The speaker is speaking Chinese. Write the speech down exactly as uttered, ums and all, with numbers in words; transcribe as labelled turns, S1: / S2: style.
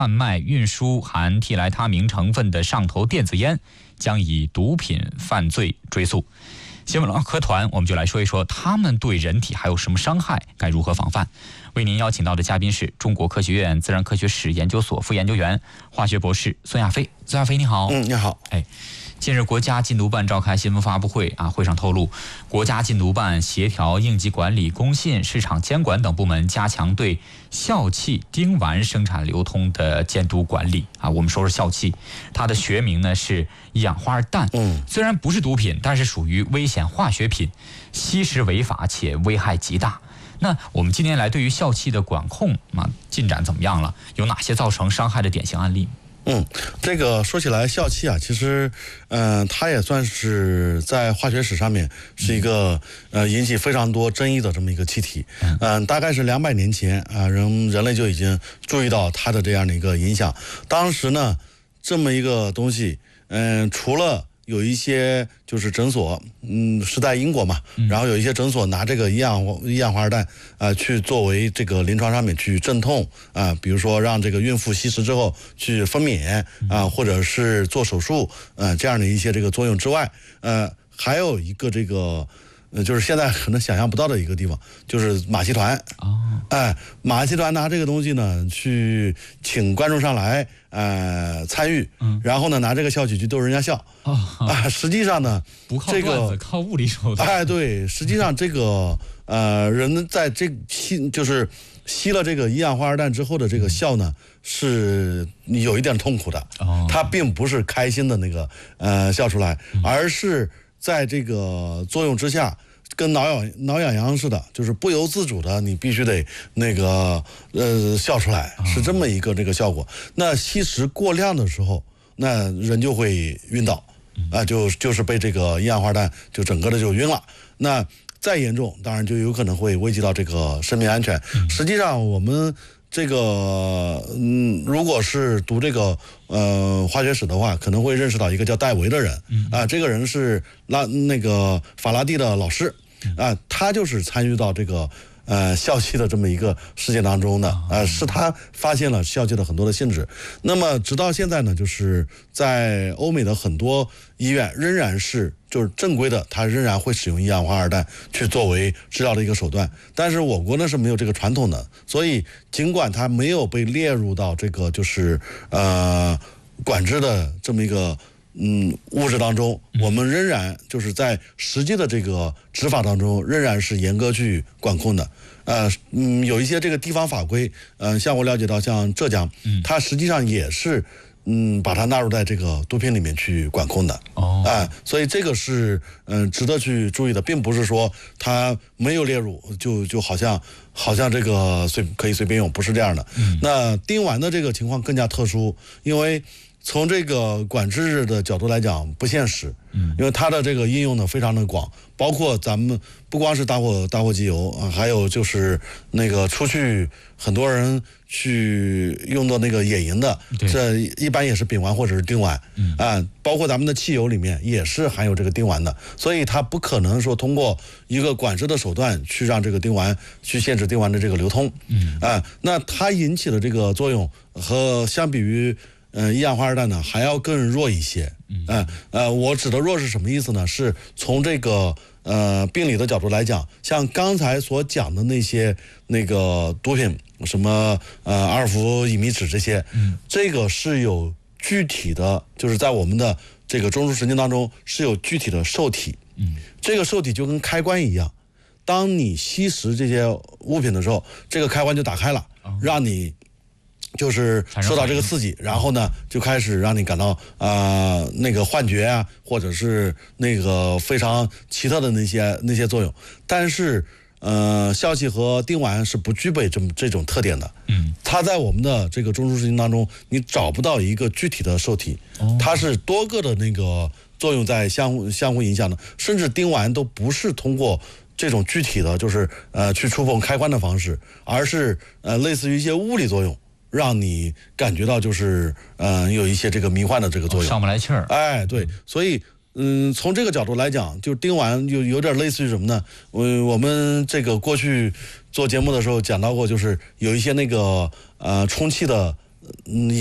S1: 贩卖、运输含替来他明成分的上头电子烟，将以毒品犯罪追诉。新闻科团，我们就来说一说他们对人体还有什么伤害，该如何防范。为您邀请到的嘉宾是中国科学院自然科学史研究所副研究员、化学博士孙亚飞。孙亚飞，你好。
S2: 嗯，你好。
S1: 哎，近日国家禁毒办召开新闻发布会啊，会上透露，国家禁毒办协调应急管理、工信、市场监管等部门，加强对笑气、丁烷生产流通的监督管理啊。我们说说笑气，它的学名呢是一氧化二氮。
S2: 嗯，
S1: 虽然不是毒品，但是属于危险化学品，吸食违法且危害极大。那我们今年来对于笑气的管控啊进展怎么样了？有哪些造成伤害的典型案例？
S2: 嗯，这个说起来，笑气啊，其实，嗯、呃，它也算是在化学史上面是一个呃引起非常多争议的这么一个气体。嗯、呃，大概是两百年前啊、呃，人人类就已经注意到它的这样的一个影响。当时呢，这么一个东西，嗯、呃，除了有一些就是诊所，嗯，是在英国嘛，然后有一些诊所拿这个一氧一氧化二氮啊、呃，去作为这个临床上面去镇痛啊、呃，比如说让这个孕妇吸食之后去分娩啊、呃，或者是做手术，呃，这样的一些这个作用之外，呃，还有一个这个。呃，就是现在可能想象不到的一个地方，就是马戏团。哦，哎，马戏团拿这个东西呢，去请观众上来，呃，参与，嗯，然后呢，拿这个笑气去逗人家笑。哦，啊，实际上呢，
S1: 不靠段子，这个靠物理手段。
S2: 哎，对，实际上这个呃，人在这吸就是吸了这个一氧化二氮之后的这个笑呢，是有一点痛苦的。哦，它并不是开心的那个呃笑出来，嗯、而是。在这个作用之下，跟挠痒挠痒痒似的，就是不由自主的，你必须得那个呃笑出来，是这么一个这个效果。那吸食过量的时候，那人就会晕倒，啊，就就是被这个一氧化二氮就整个的就晕了。那再严重，当然就有可能会危及到这个生命安全。实际上我们。这个嗯，如果是读这个呃化学史的话，可能会认识到一个叫戴维的人，啊，这个人是拉那个法拉第的老师，啊，他就是参与到这个呃笑气的这么一个事件当中的，啊，是他发现了笑气的很多的性质。那么直到现在呢，就是在欧美的很多医院仍然是就是正规的，它仍然会使用一氧化二氮去作为治疗的一个手段，但是我国呢是没有这个传统的，所以尽管它没有被列入到这个就是呃管制的这么一个嗯物质当中，我们仍然就是在实际的这个执法当中仍然是严格去管控的。呃嗯，有一些这个地方法规，嗯、呃，像我了解到像浙江，它实际上也是。嗯，把它纳入在这个毒品里面去管控的哦，哎、呃，所以这个是嗯、呃、值得去注意的，并不是说它没有列入就就好像好像这个随可以随便用，不是这样的。嗯、那丁烷的这个情况更加特殊，因为从这个管制的角度来讲不现实，嗯，因为它的这个应用呢非常的广，包括咱们不光是打火打火机油啊，还有就是那个出去很多人去用的那个野营的，这一般也是丙烷或者是丁烷，嗯啊，包括咱们的汽油里面也是含有这个丁烷的，所以它不可能说通过一个管制的手段去让这个丁烷去限制丁烷的这个流通，嗯啊，那它引起的这个作用和相比于。呃，一氧化二氮呢还要更弱一些。嗯、呃，呃，我指的弱是什么意思呢？是从这个呃病理的角度来讲，像刚才所讲的那些那个毒品，什么呃阿尔福乙醚酯这些，嗯，这个是有具体的，就是在我们的这个中枢神经当中是有具体的受体。嗯，这个受体就跟开关一样，当你吸食这些物品的时候，这个开关就打开了，哦、让你。就是受到这个刺激，然后呢，就开始让你感到啊、呃、那个幻觉啊，或者是那个非常奇特的那些那些作用。但是，呃，笑气和丁烷是不具备这么这种特点的。嗯，它在我们的这个中枢神经当中，你找不到一个具体的受体，它是多个的那个作用在相互相互影响的，甚至丁烷都不是通过。这种具体的就是呃去触碰开关的方式，而是呃类似于一些物理作用。让你感觉到就是嗯、呃、有一些这个迷幻的这个作用，
S1: 上不来气儿。
S2: 哎，对，所以嗯从这个角度来讲，就丁烷有有点类似于什么呢？我我们这个过去做节目的时候讲到过，就是有一些那个呃充气的嗯。